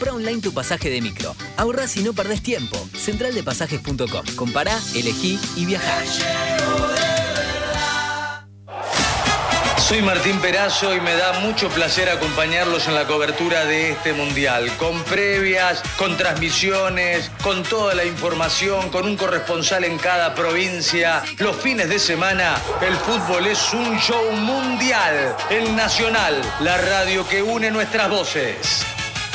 Comprá online tu pasaje de micro. Ahorrás y no perdés tiempo. Centraldepasajes.com. Compará, elegí y viajá. Soy Martín Perazo y me da mucho placer acompañarlos en la cobertura de este mundial, con previas, con transmisiones, con toda la información, con un corresponsal en cada provincia. Los fines de semana, el fútbol es un show mundial en Nacional, la radio que une nuestras voces.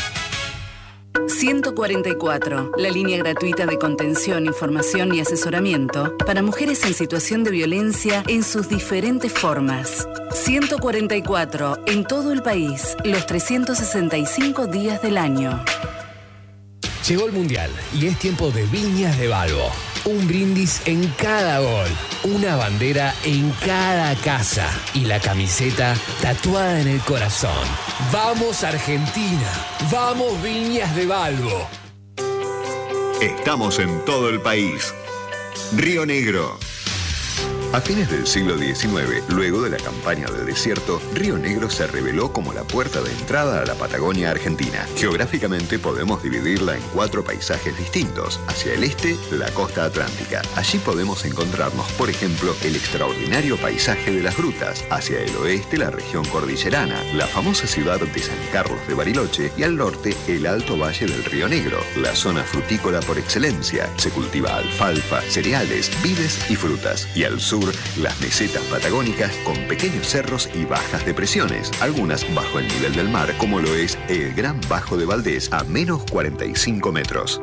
144, la línea gratuita de contención, información y asesoramiento para mujeres en situación de violencia en sus diferentes formas. 144, en todo el país, los 365 días del año. Llegó el Mundial y es tiempo de Viñas de Balbo. Un brindis en cada gol, una bandera en cada casa y la camiseta tatuada en el corazón. ¡Vamos Argentina! ¡Vamos Viñas de Balbo! Estamos en todo el país. Río Negro. A fines del siglo XIX, luego de la campaña del desierto, Río Negro se reveló como la puerta de entrada a la Patagonia Argentina. Geográficamente podemos dividirla en 4 paisajes distintos. Hacia el este, la costa atlántica. Allí podemos encontrarnos, por ejemplo, el extraordinario paisaje de las grutas. Hacia el oeste, la región cordillerana, la famosa ciudad de San Carlos de Bariloche, y al norte, el alto valle del Río Negro, la zona frutícola por excelencia. Se cultiva alfalfa, cereales, vides y frutas. Y al sur, las mesetas patagónicas con pequeños cerros y bajas depresiones, algunas bajo el nivel del mar, como lo es el Gran Bajo de Valdés a menos 45 metros.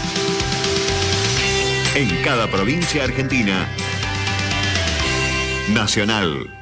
En cada provincia argentina, Nacional.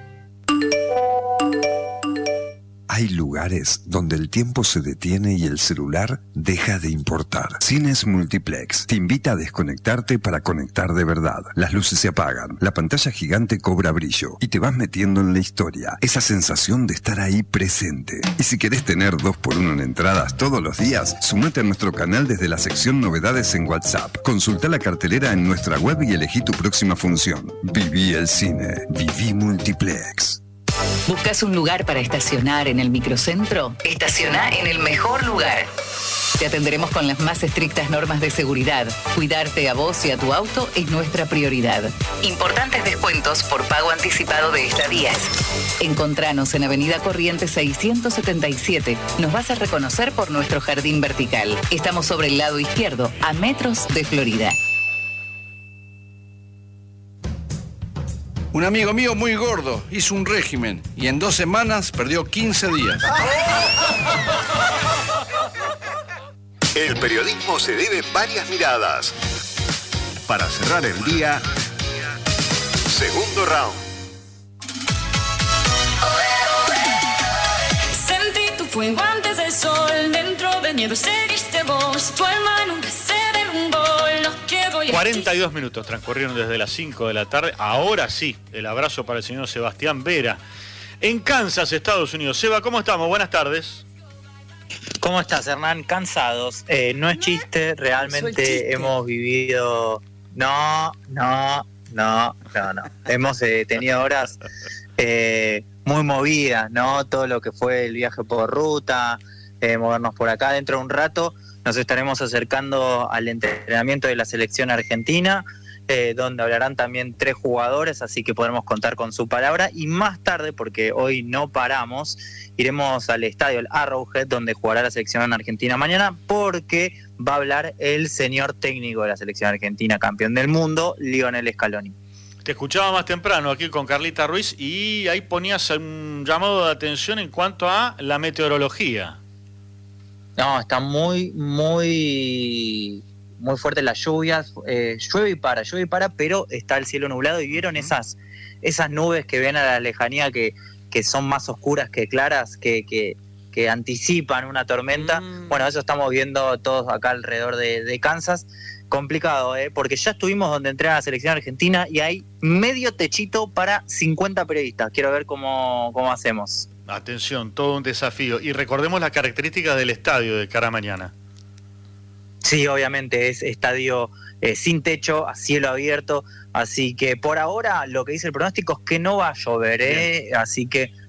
Hay lugares donde el tiempo se detiene y el celular deja de importar. Cines Multiplex te invita a desconectarte para conectar de verdad. Las luces se apagan, la pantalla gigante cobra brillo y te vas metiendo en la historia. Esa sensación de estar ahí presente. Y si querés tener 2x1 en entradas todos los días, sumate a nuestro canal desde la sección Novedades en WhatsApp. Consulta la cartelera en nuestra web y elegí tu próxima función. Viví el cine. Viví Multiplex. ¿Buscas un lugar para estacionar en el microcentro? Estaciona en el mejor lugar. Te atenderemos con las más estrictas normas de seguridad. Cuidarte a vos y a tu auto es nuestra prioridad. Importantes descuentos por pago anticipado de estadías. Encontranos en Avenida Corrientes 677. Nos vas a reconocer por nuestro jardín vertical. Estamos sobre el lado izquierdo, a metros de Florida. Un amigo mío muy gordo hizo un régimen y en 2 semanas perdió 15 días. El periodismo se debe varias miradas. Para cerrar el día, segundo round. Sentí tu fuego antes del sol, dentro del miedo seriste vos, tu alma nunca se derrumbó. 42 minutos transcurrieron desde las 5 de la tarde. Ahora sí, el abrazo para el señor Sebastián Vera. En Kansas, Estados Unidos. Seba, ¿cómo estamos? Buenas tardes. ¿Cómo estás, Hernán? Cansados. No es chiste, realmente hemos vivido... No. Hemos tenido horas muy movidas, ¿no? Todo lo que fue el viaje por ruta, movernos por acá. Dentro de un rato nos estaremos acercando al entrenamiento de la selección argentina, donde hablarán también 3 jugadores, así que podremos contar con su palabra. Y más tarde, porque hoy no paramos, iremos al estadio, el Arrowhead, donde jugará la selección argentina mañana, porque va a hablar el señor técnico de la selección argentina, campeón del mundo, Lionel Scaloni. Te escuchaba más temprano aquí con Carlita Ruiz y ahí ponías un llamado de atención en cuanto a la meteorología. No, está muy fuertes las lluvias, llueve y para, pero está el cielo nublado. ¿Y vieron esas nubes que ven a la lejanía que son más oscuras que claras, que anticipan una tormenta? Bueno, eso estamos viendo todos acá alrededor de Kansas. Complicado, porque ya estuvimos donde entrena la selección argentina y hay medio techito para 50 periodistas. Quiero ver cómo hacemos. Atención, todo un desafío. Y recordemos las características del estadio de cara a mañana. Sí, obviamente, es estadio sin techo, a cielo abierto. Así que por ahora lo que dice el pronóstico es que no va a llover, así que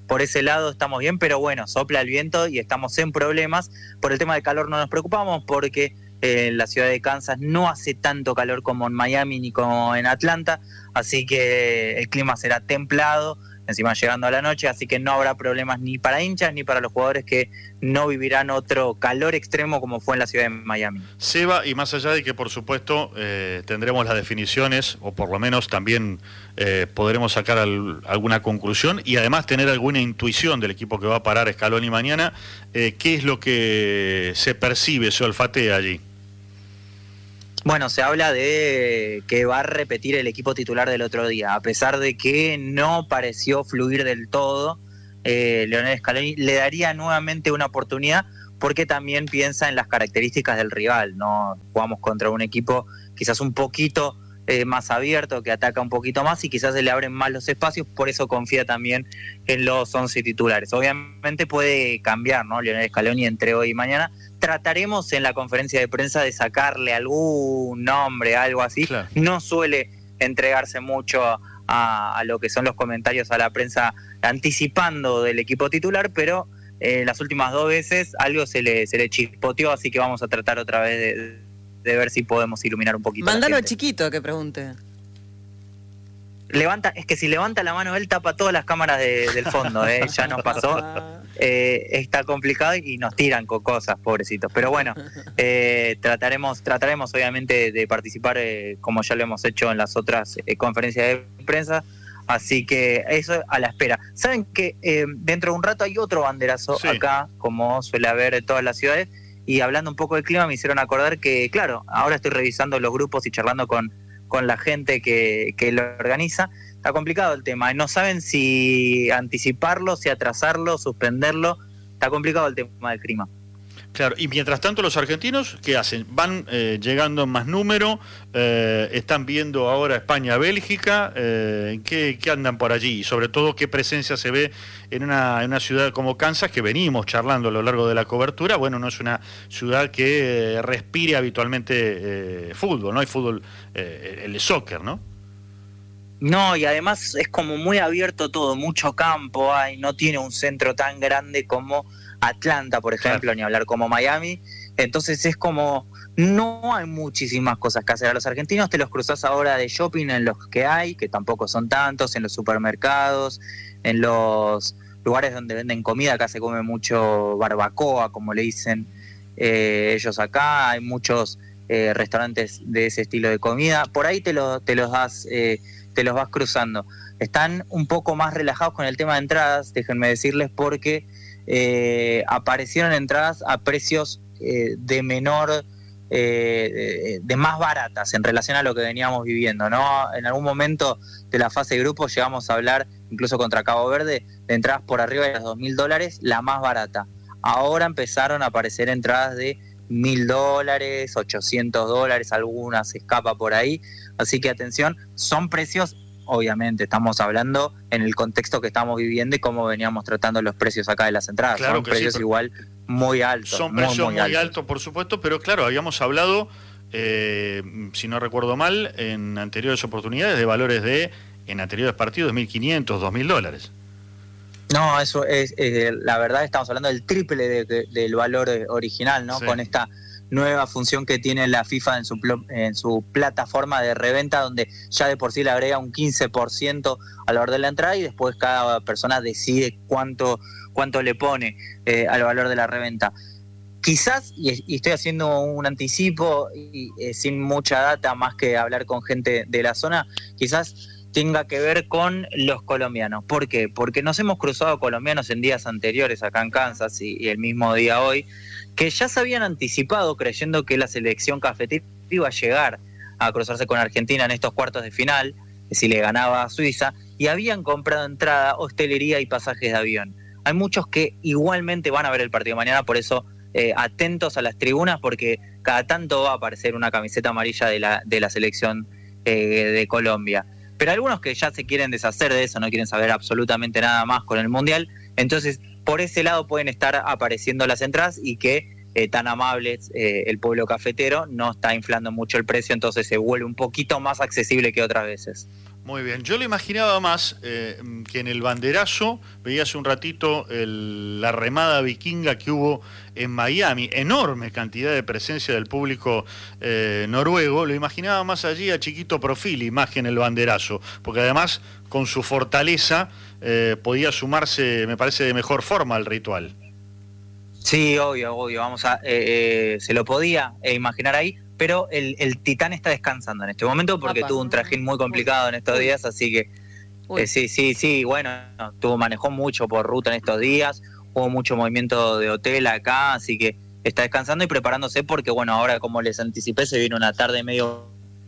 por ese lado estamos bien, pero bueno, sopla el viento y estamos en problemas. Por el tema del calor no nos preocupamos porque en la ciudad de Kansas no hace tanto calor como en Miami ni como en Atlanta, así que el clima será templado, encima llegando a la noche, así que no habrá problemas ni para hinchas ni para los jugadores que no vivirán otro calor extremo como fue en la ciudad de Miami. Seba, y más allá de que por supuesto tendremos las definiciones, o por lo menos también podremos sacar alguna conclusión y además tener alguna intuición del equipo que va a parar Scaloni mañana, ¿qué es lo que se percibe, se olfatea allí? Bueno, se habla de que va a repetir el equipo titular del otro día, a pesar de que no pareció fluir del todo. Lionel Scaloni le daría nuevamente una oportunidad porque también piensa en las características del rival, ¿no? Jugamos contra un equipo quizás un poquito más abierto, que ataca un poquito más y quizás se le abren más los espacios, por eso confía también en los 11 titulares. Obviamente puede cambiar, ¿no? Lionel Scaloni entre hoy y mañana. Trataremos en la conferencia de prensa de sacarle algún nombre, algo así. Claro. No suele entregarse mucho a lo que son los comentarios a la prensa anticipando del equipo titular, pero las últimas 2 veces algo se le chispoteó, así que vamos a tratar otra vez de ver si podemos iluminar un poquito. Mándalo a Chiquito que pregunte. Es que si levanta la mano él tapa todas las cámaras del fondo, ya nos pasó. Está complicado y nos tiran con cosas, pobrecitos. Pero bueno, trataremos obviamente de participar como ya lo hemos hecho en las otras conferencias de prensa. Así que eso a la espera. Saben que dentro de un rato hay otro banderazo acá, como suele haber en todas las ciudades. Y hablando un poco del clima me hicieron acordar que, claro, ahora estoy revisando los grupos y charlando con la gente que lo organiza. Está complicado el tema, no saben si anticiparlo, si atrasarlo, suspenderlo. Está complicado el tema del clima. Claro, y mientras tanto los argentinos, ¿qué hacen? Van llegando en más número, están viendo ahora España-Bélgica, ¿qué andan por allí? Y sobre todo, ¿qué presencia se ve en una ciudad como Kansas, que venimos charlando a lo largo de la cobertura? Bueno, no es una ciudad que respire habitualmente fútbol, ¿no? Hay fútbol, el soccer, ¿no? No, y además es como muy abierto todo, mucho campo hay, no tiene un centro tan grande como Atlanta, por ejemplo, claro, ni hablar como Miami. Entonces es como, no hay muchísimas cosas que hacer. A los argentinos te los cruzás ahora de shopping en los que hay, que tampoco son tantos, en los supermercados, en los lugares donde venden comida. Acá se come mucho barbacoa, como le dicen ellos acá. Hay muchos restaurantes de ese estilo de comida. Por ahí te los vas cruzando. Están un poco más relajados con el tema de entradas, déjenme decirles, porque aparecieron entradas a precios de menor, de más baratas en relación a lo que veníamos viviendo, ¿no? En algún momento de la fase de grupo llegamos a hablar, incluso contra Cabo Verde, de entradas por arriba de los $2.000, la más barata. Ahora empezaron a aparecer entradas de $1.000, $800, algunas se escapa por ahí, así que atención, son precios. Obviamente estamos hablando en el contexto que estamos viviendo y cómo veníamos tratando los precios acá de las entradas. Claro, son precios igual muy altos. Son precios muy altos, por supuesto, pero claro, habíamos hablado, si no recuerdo mal, en anteriores oportunidades de valores en anteriores partidos, $1.500, $2.000. No, eso es, la verdad estamos hablando del triple del valor original, ¿no? Sí. Con esta nueva función que tiene la FIFA en su plataforma de reventa, donde ya de por sí le agrega un 15% al valor de la entrada y después cada persona decide cuánto le pone al valor de la reventa. Quizás, y estoy haciendo un anticipo y sin mucha data más que hablar con gente de la zona, quizás tenga que ver con los colombianos. ¿Por qué? Porque nos hemos cruzado colombianos en días anteriores acá en Kansas y el mismo día hoy, que ya se habían anticipado creyendo que la selección cafetera iba a llegar a cruzarse con Argentina en estos cuartos de final, si le ganaba a Suiza, y habían comprado entrada, hostelería y pasajes de avión. Hay muchos que igualmente van a ver el partido mañana, por eso atentos a las tribunas, porque cada tanto va a aparecer una camiseta amarilla de la selección de Colombia. Pero algunos que ya se quieren deshacer de eso, no quieren saber absolutamente nada más con el Mundial, entonces por ese lado pueden estar apareciendo las entradas y que tan amables el pueblo cafetero no está inflando mucho el precio, entonces se vuelve un poquito más accesible que otras veces. Muy bien, yo lo imaginaba más que en el banderazo, veía hace un ratito la remada vikinga que hubo en Miami, enorme cantidad de presencia del público noruego, lo imaginaba más allí a chiquito perfil, imagen el banderazo, porque además con su fortaleza podía sumarse, me parece, de mejor forma al ritual. Sí, obvio, se lo podía imaginar ahí. Pero el Titán está descansando en este momento porque tuvo un trajín muy complicado en estos días, así que sí, bueno, manejó mucho por ruta en estos días, hubo mucho movimiento de hotel acá, así que está descansando y preparándose porque, bueno, ahora como les anticipé, se viene una tarde medio...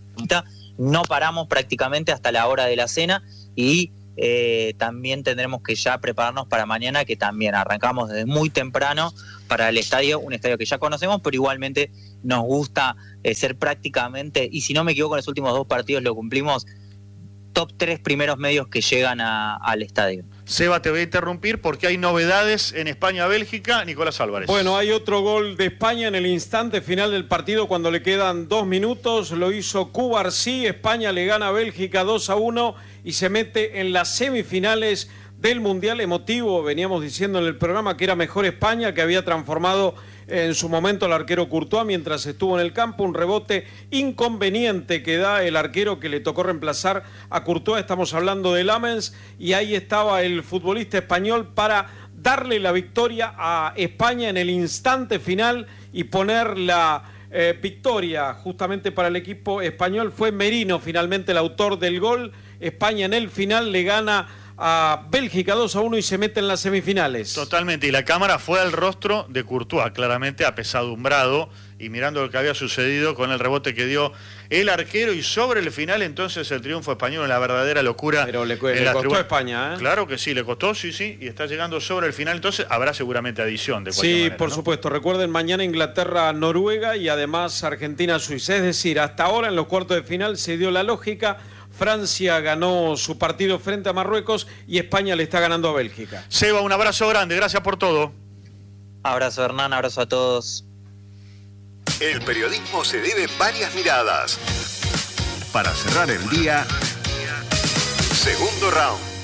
No paramos prácticamente hasta la hora de la cena y también tendremos que ya prepararnos para mañana, que también arrancamos desde muy temprano para el estadio, un estadio que ya conocemos, pero igualmente nos gusta ser prácticamente, y si no me equivoco, en los últimos 2 partidos lo cumplimos, top 3 primeros medios que llegan al estadio. Seba, te voy a interrumpir porque hay novedades en España-Bélgica. Nicolás Álvarez. Bueno, hay otro gol de España en el instante final del partido cuando le quedan 2 minutos. Lo hizo Cubarsí. España le gana a Bélgica 2-1 y se mete en las semifinales del Mundial. Emotivo, veníamos diciendo en el programa que era mejor España, que había transformado en su momento al arquero Courtois mientras estuvo en el campo, un rebote inconveniente que da el arquero que le tocó reemplazar a Courtois, estamos hablando de Lamens, y ahí estaba el futbolista español para darle la victoria a España en el instante final y poner la victoria justamente para el equipo español. Fue Merino finalmente el autor del gol. España en el final le gana a Bélgica 2-1 y se mete en las semifinales. Totalmente, y la cámara fue al rostro de Courtois, claramente apesadumbrado y mirando lo que había sucedido con el rebote que dio el arquero, y sobre el final entonces el triunfo español en la verdadera locura. Pero le costó a España, ¿eh? Claro que sí, le costó, sí, y está llegando sobre el final, entonces habrá seguramente adición de cualquier manera, por supuesto. Recuerden, mañana Inglaterra-Noruega y además Argentina-Suiza, es decir, hasta ahora en los cuartos de final se dio la lógica. Francia ganó su partido frente a Marruecos y España le está ganando a Bélgica. Seba, un abrazo grande, gracias por todo. Abrazo, Hernán, abrazo a todos. El periodismo se debe varias miradas. Para cerrar el día, segundo round.